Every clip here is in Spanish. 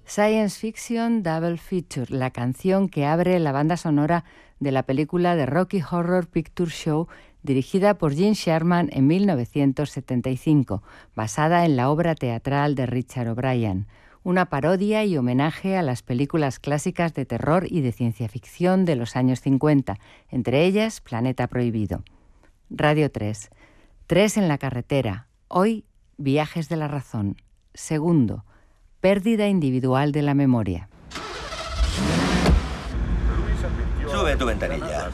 Science Fiction Double Feature, la canción que abre la banda sonora de la película The Rocky Horror Picture Show, dirigida por Gene Sherman en 1975, basada en la obra teatral de Richard O'Brien, una parodia y homenaje a las películas clásicas de terror y de ciencia ficción de los años 50, entre ellas Planeta Prohibido. Radio 3. 3 en la carretera. Hoy, Viajes de la razón. Segundo, pérdida individual de la memoria. Sube tu ventanilla.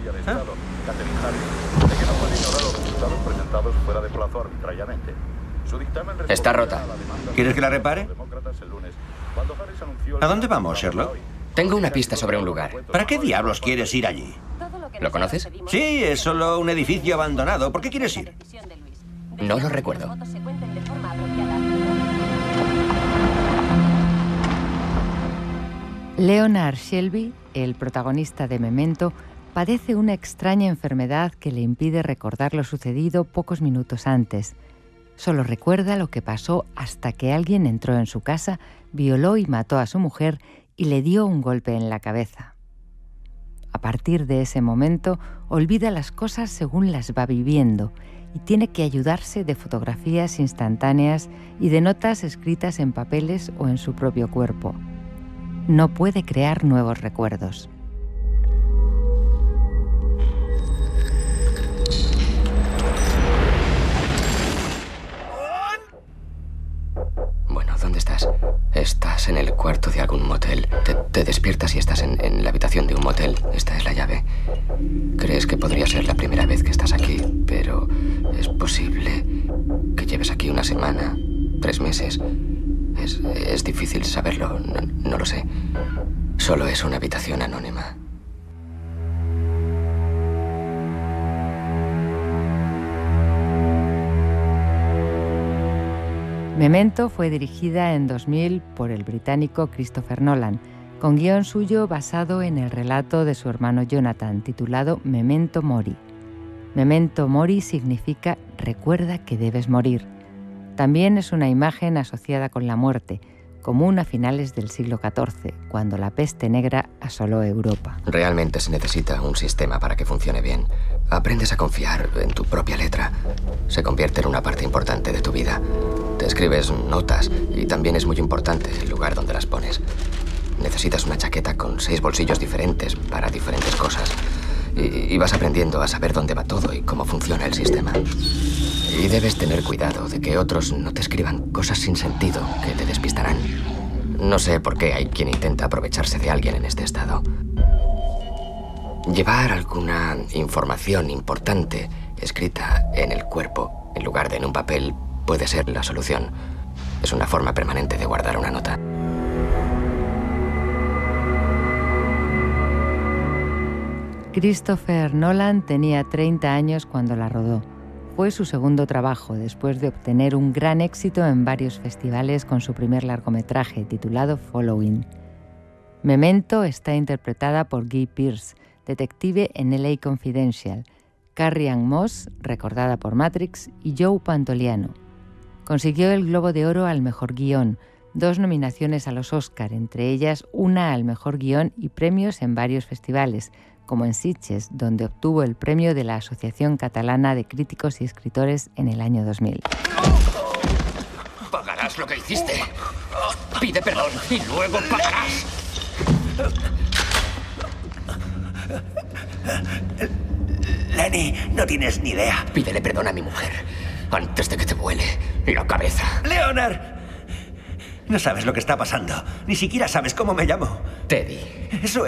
Está rota. ¿Quieres que la repare? ¿A dónde vamos, Sherlock? Tengo una pista sobre un lugar. ¿Para qué diablos quieres ir allí? ¿Lo conoces? Sí, es solo un edificio abandonado. ¿Por qué quieres ir? No lo recuerdo. Leonard Shelby, el protagonista de Memento, padece una extraña enfermedad que le impide recordar lo sucedido pocos minutos antes. Solo recuerda lo que pasó hasta que alguien entró en su casa, violó y mató a su mujer y le dio un golpe en la cabeza. A partir de ese momento, olvida las cosas según las va viviendo y tiene que ayudarse de fotografías instantáneas y de notas escritas en papeles o en su propio cuerpo. No puede crear nuevos recuerdos. Bueno, ¿dónde estás? Estás en el cuarto de algún motel. Te despiertas y estás en la habitación de un motel. Esta es la llave. Crees que podría ser la primera vez que estás aquí, pero es posible que lleves aquí una semana, 3 meses. Es difícil saberlo, no lo sé. Solo es una habitación anónima. Memento fue dirigida en 2000 por el británico Christopher Nolan, con guión suyo basado en el relato de su hermano Jonathan, titulado Memento Mori. Memento Mori significa recuerda que debes morir. También es una imagen asociada con la muerte, común a finales del siglo XIV, cuando la peste negra asoló Europa. Realmente se necesita un sistema para que funcione bien. Aprendes a confiar en tu propia letra. Se convierte en una parte importante de tu vida. Te escribes notas y también es muy importante el lugar donde las pones. Necesitas una chaqueta con 6 bolsillos diferentes para diferentes cosas. Y vas aprendiendo a saber dónde va todo y cómo funciona el sistema. Y debes tener cuidado de que otros no te escriban cosas sin sentido que te despistarán. No sé por qué hay quien intenta aprovecharse de alguien en este estado. Llevar alguna información importante escrita en el cuerpo en lugar de en un papel puede ser la solución. Es una forma permanente de guardar una nota. Christopher Nolan tenía 30 años cuando la rodó. Fue su segundo trabajo, después de obtener un gran éxito en varios festivales con su primer largometraje, titulado Following. Memento está interpretada por Guy Pearce, detective en LA Confidential, Carrie Ann Moss, recordada por Matrix, y Joe Pantoliano. Consiguió el Globo de Oro al Mejor Guión, 2 nominaciones a los Oscar, entre ellas una al Mejor Guión y premios en varios festivales, como en Sitges, donde obtuvo el premio de la Asociación Catalana de Críticos y Escritores en el año 2000. Pagarás lo que hiciste. Pide perdón y luego pagarás. Lenny, no tienes ni idea. Pídele perdón a mi mujer antes de que te vuele la cabeza. ¡Leonard! No sabes lo que está pasando. Ni siquiera sabes cómo me llamo. Teddy. Eso